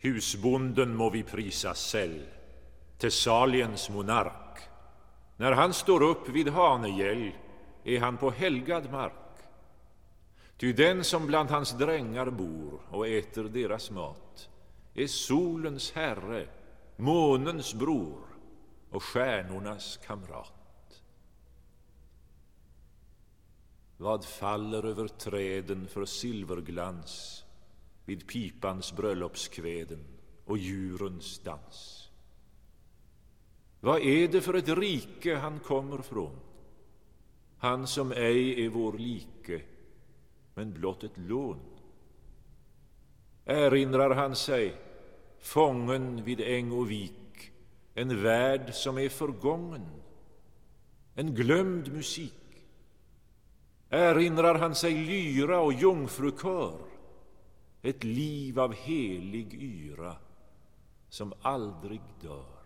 Husbonden må vi prisa säll, Thessaliens monark. När han står upp vid Hanegäll är han på helgad mark. Ty den som bland hans drängar bor och äter deras mat är solens herre, månens bror och stjärnornas kamrat. Vad faller över träden för silverglans vid pipans bröllopskväden och djurens dans? Vad är det för ett rike han kommer från, han som ej är vår like, men blott ett lån? Erinrar han sig, fången vid äng och vik, en värld som är förgången, en glömd musik? Erinrar han sig lyra och jungfrukör, ett liv av helig yra som aldrig dör?